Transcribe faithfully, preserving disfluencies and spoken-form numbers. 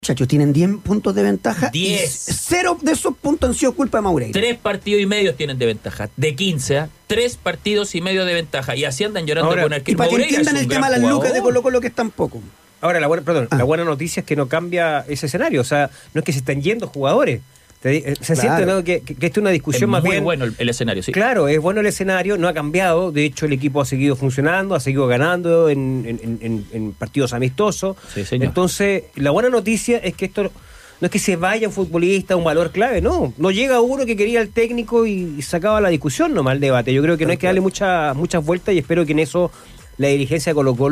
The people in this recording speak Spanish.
Muchachos, tienen diez puntos de ventaja. diez. Y cero de esos puntos han sido culpa de Maureira. Tres partidos y medio tienen de ventaja. De quince, ¿eh? Tres partidos y medio de ventaja. Y así andan llorando Ahora, con el Y para que entiendan el tema de las lucas de Colo Colo, que es tan poco. Ahora, la buena, perdón, Ah. la buena noticia es que no cambia ese escenario. O sea, no es que se están yendo jugadores. Te- Se Claro. siente, ¿no? que, que, que esto es una discusión Es más muy bien. bueno el, el escenario, sí. Claro, es bueno el escenario, no ha cambiado. De hecho, el equipo ha seguido funcionando, ha seguido ganando en, en, en, en partidos amistosos. Sí, señor. Entonces, la buena noticia es que esto no es que se vaya un futbolista, un valor clave, no. No llega uno que quería el técnico y, y sacaba la discusión nomás, el debate. Yo creo que no hay que darle mucha, muchas vueltas y espero que en eso la dirigencia de Colo Colo